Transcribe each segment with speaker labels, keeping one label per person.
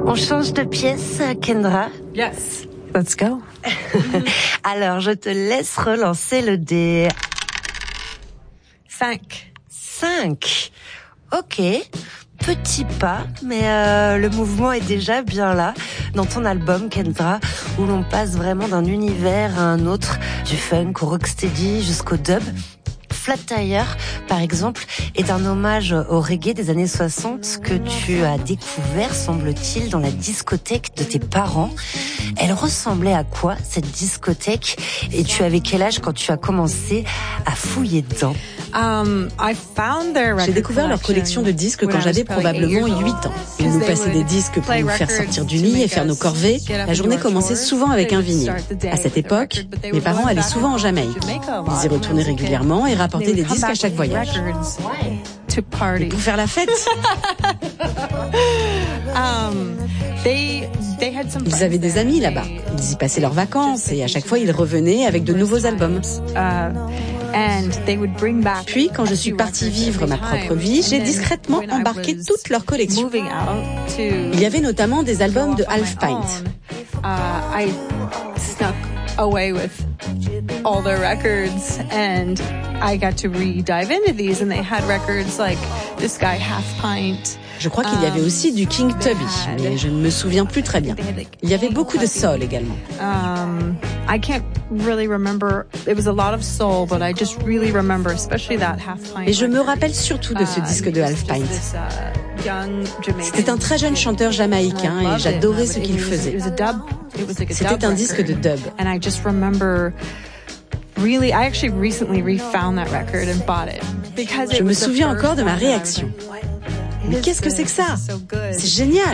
Speaker 1: On change de pièce, Kendra?
Speaker 2: Yes. Let's go.
Speaker 1: Alors, je te laisse relancer le dé.
Speaker 2: 5.
Speaker 1: 5. Ok. Petit pas, mais le mouvement est déjà bien là dans ton album, Kendra, où l'on passe vraiment d'un univers à un autre, du funk au rocksteady jusqu'au dub. Flat Tire, par exemple, est un hommage au reggae des années 60 que tu as découvert, semble-t-il, dans la discothèque de tes parents. Elle ressemblait à quoi, cette discothèque? Et tu avais quel âge quand tu as commencé à fouiller dedans?
Speaker 3: J'ai découvert leur collection de disques quand j'avais probablement 8 ans. Ils nous passaient des disques pour nous faire sortir du lit et faire nos corvées. La journée commençait souvent avec un vinyle. À cette époque, mes parents allaient souvent en Jamaïque. Ils y retournaient régulièrement et rapportaient des disques à chaque voyage. Et pour faire la fête. Ils avaient des amis là-bas. Ils y passaient leurs vacances et à chaque fois ils revenaient avec de nouveaux albums. Puis, quand je suis partie vivre ma propre vie, j'ai discrètement embarqué toute leur collection. Il y avait notamment des albums de Half Pint.
Speaker 2: Away with all their records, and I got to re-dive into these, and they had records like this guy Half Pint.
Speaker 3: Je crois qu'il y avait aussi du King Tubby, mais je ne me souviens plus très bien. Il y avait beaucoup de soul également.
Speaker 2: I can't really remember. It was a lot of soul, but I just really remember, especially that Half Pint.
Speaker 3: Et je me rappelle surtout de ce disque de Half Pint. C'était un très jeune chanteur jamaïcain et j'adorais ce qu'il faisait. C'était un disque de dub. Je me souviens encore de ma réaction. Mais qu'est-ce que c'est que ça? C'est génial!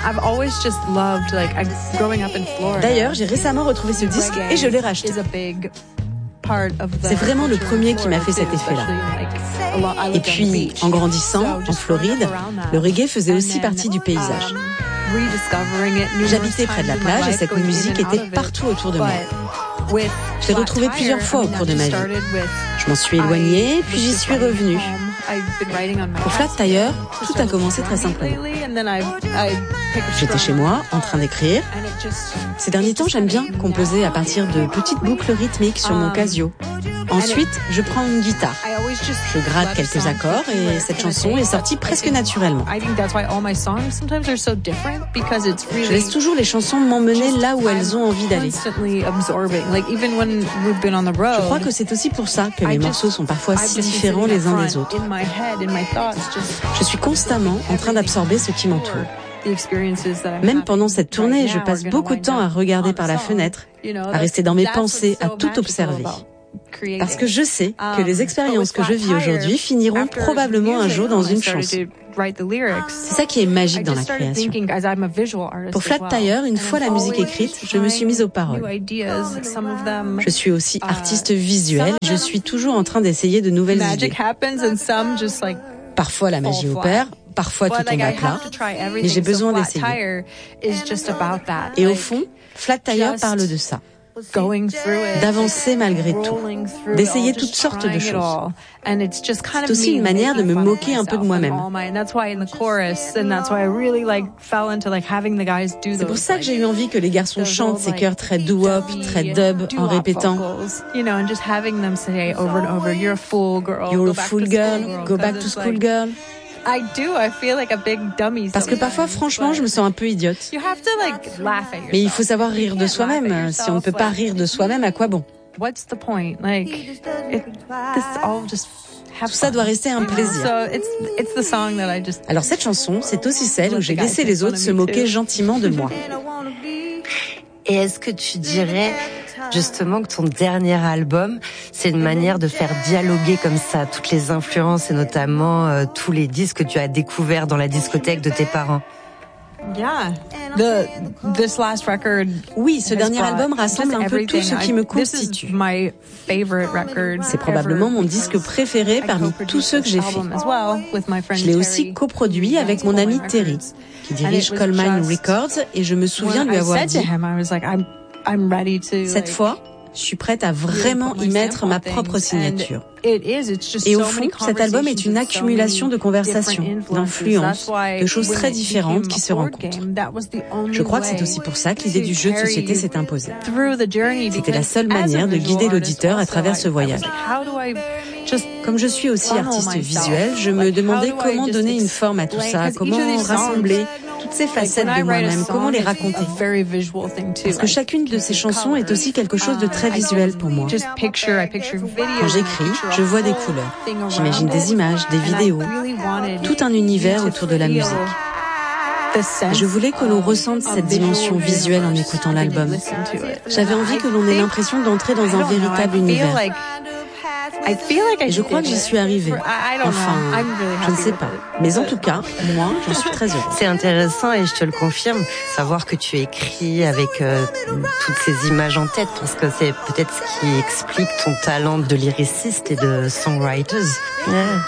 Speaker 3: D'ailleurs, j'ai récemment retrouvé ce disque et je l'ai racheté. C'est vraiment le premier qui m'a fait cet effet-là. Et puis, en grandissant, en Floride, le reggae faisait aussi partie du paysage. J'habitais près de la plage et cette musique était partout autour de moi. Je l'ai retrouvée plusieurs fois au cours de ma vie. Je m'en suis éloignée, puis j'y suis revenue. Pour Flat Tire, tout a commencé très simplement. J'étais chez moi, en train d'écrire. Ces derniers temps, j'aime bien composer à partir de petites boucles rythmiques sur mon Casio. Ensuite, je prends une guitare. Je gratte quelques accords et cette chanson est sortie presque naturellement. Je laisse toujours les chansons m'emmener là où elles ont envie d'aller. Je crois que c'est aussi pour ça que mes morceaux sont parfois si différents les uns des autres. Je suis constamment en train d'absorber ce qui m'entoure. Même pendant cette tournée, je passe beaucoup de temps à regarder par la fenêtre, à rester dans mes pensées, à tout observer. Parce que je sais que les expériences que je vis aujourd'hui finiront probablement un jour dans une chanson. C'est ça qui est magique dans la création. Pour Flat Tire, une fois la musique écrite, je me suis mise aux paroles. Je suis aussi artiste visuel, je suis toujours en train d'essayer de nouvelles idées. Parfois la magie opère, parfois tout tombe à plat, mais j'ai besoin d'essayer. Et au fond, Flat Tire parle de ça. D'avancer malgré tout, d'essayer toutes sortes de choses. C'est aussi une manière de me moquer un peu de moi-même. C'est pour ça que j'ai eu envie que les garçons chantent ces chœurs très doo-wop, très dub, en répétant You're a fool girl, go back to school girl. Parce que parfois, franchement, je me sens un peu idiote. Mais il faut savoir rire de soi-même. Si on ne peut pas rire de soi-même, à quoi bon? Tout ça doit rester un plaisir. Alors cette chanson, c'est aussi celle où j'ai laissé les autres se moquer gentiment de moi.
Speaker 1: Et est-ce que tu dirais justement que ton dernier album, c'est une manière de faire dialoguer comme ça toutes les influences et notamment tous les disques que tu as découverts dans la discothèque de tes parents? Oui, ce dernier album rassemble un peu tout ce qui me constitue. C'est probablement mon disque préféré parmi tous ceux que j'ai fait. Je l'ai aussi coproduit avec mon ami Terry, qui dirige Colemine Records, et je me souviens lui avoir dit: cette fois,
Speaker 3: Je suis prête à vraiment y mettre ma propre signature. Et au fond, cet album est une accumulation de conversations, d'influences, de choses très différentes qui se rencontrent. Je crois que c'est aussi pour ça que l'idée du jeu de société s'est imposée. C'était la seule manière de guider l'auditeur à travers ce voyage. Comme je suis aussi artiste visuel, je me demandais comment donner une forme à tout ça, comment rassembler toutes ces facettes de moi-même, comment les raconter. Parce que chacune de ces chansons est aussi quelque chose de très visuel pour moi. Quand j'écris, je vois des couleurs. J'imagine des images, des vidéos, tout un univers autour de la musique. Je voulais que l'on ressente cette dimension visuelle en écoutant l'album. J'avais envie que l'on ait l'impression d'entrer dans un véritable univers. Et je crois que j'y suis arrivée. Enfin, je ne sais pas. Mais en tout cas, moi, j'en suis très heureuse.
Speaker 1: C'est intéressant et je te le confirme, savoir que tu écris avec toutes ces images en tête, parce que c'est peut-être ce qui explique ton talent de lyriciste et de songwriter.